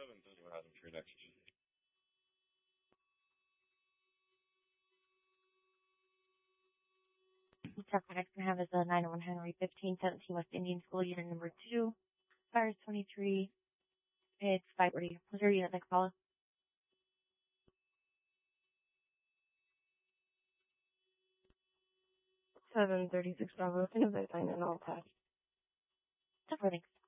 7:30 we're having for your next. The truck we're next going to have is a 901 Henry 1517 West Indian School, unit number 2, fires 23. It's 5:30. Was there a unit next call? 736 Bravo, can I sign in all pass? Thanks.